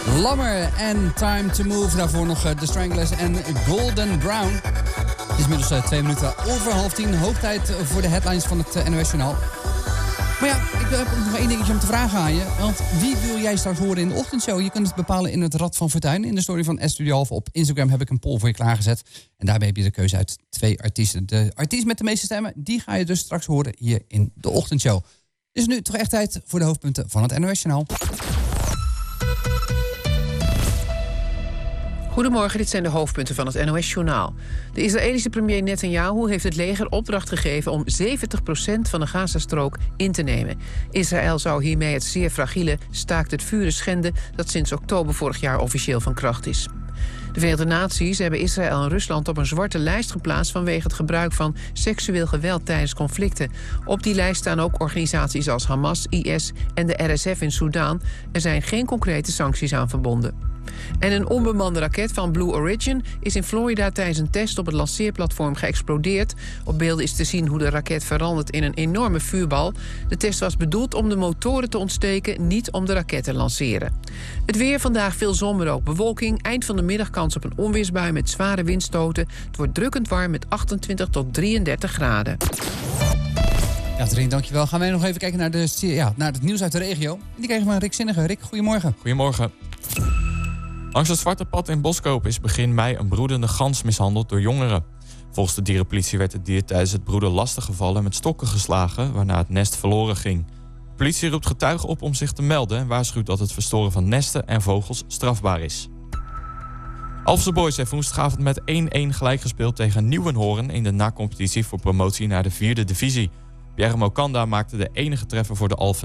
Lammer en Time to Move. Daarvoor nog The Stranglers en Golden Brown. Het is inmiddels 2 minuten over 9:30. Hoog tijd voor de headlines van het NOS Journaal. Maar ja, ik heb nog 1 dingetje om te vragen aan je. Want wie wil jij straks horen in de ochtendshow? Je kunt het bepalen in het Rad van Fortuin. In de story van S-Studio. Op Instagram heb ik een poll voor je klaargezet. En daarbij heb je de keuze uit 2 artiesten. De artiest met de meeste stemmen, die ga je dus straks horen hier in de ochtendshow. Dus nu toch echt tijd voor de hoofdpunten van het NOS Journaal. Goedemorgen, dit zijn de hoofdpunten van het NOS-journaal. De Israëlische premier Netanyahu heeft het leger opdracht gegeven om 70% van de Gazastrook in te nemen. Israël zou hiermee het zeer fragiele staakt het vuren schenden dat sinds oktober vorig jaar officieel van kracht is. De Verenigde Naties hebben Israël en Rusland op een zwarte lijst geplaatst vanwege het gebruik van seksueel geweld tijdens conflicten. Op die lijst staan ook organisaties als Hamas, IS en de RSF in Soedan. Er zijn geen concrete sancties aan verbonden. En een onbemande raket van Blue Origin is in Florida tijdens een test op het lanceerplatform geëxplodeerd. Op beelden is te zien hoe de raket verandert in een enorme vuurbal. De test was bedoeld om de motoren te ontsteken, niet om de raket te lanceren. Het weer, vandaag veel zon, maar ook bewolking. Eind van de middag kans op een onweersbui met zware windstoten. Het wordt drukkend warm met 28 tot 33 graden. Ja, Trien, dankjewel. Gaan wij nog even kijken naar het nieuws uit de regio. En die krijgen we van Rick Zinnige. Rick, goedemorgen. Goedemorgen. Langs het Zwarte Pad in Boskoop is begin mei een broedende gans mishandeld door jongeren. Volgens de dierenpolitie werd het dier tijdens het broeden lastiggevallen met stokken geslagen, waarna het nest verloren ging. De politie roept getuigen op om zich te melden en waarschuwt dat het verstoren van nesten en vogels strafbaar is. Alphense Boys heeft woensdagavond met 1-1 gelijk gespeeld tegen Nieuwenhoorn in de na-competitie voor promotie naar de 4e divisie. Pierre Mokanda maakte de enige treffer voor de Alphen.